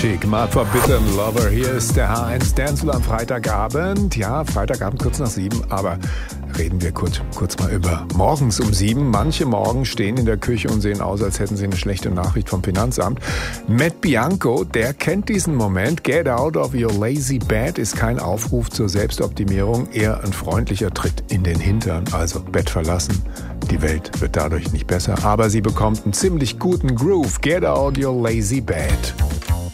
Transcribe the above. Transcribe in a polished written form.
Mark Forbidden Lover, hier ist der H1 Dancehall am Freitagabend. Ja, Freitagabend kurz nach 7, aber reden wir kurz mal über morgens um 7. Manche morgen stehen in der Küche und sehen aus, als hätten sie eine schlechte Nachricht vom Finanzamt. Matt Bianco, der kennt diesen Moment. Get out of your lazy bed ist kein Aufruf zur Selbstoptimierung, eher ein freundlicher Tritt in den Hintern, also Bett verlassen. Die Welt wird dadurch nicht besser, aber sie bekommt einen ziemlich guten Groove. Get out your lazy bed.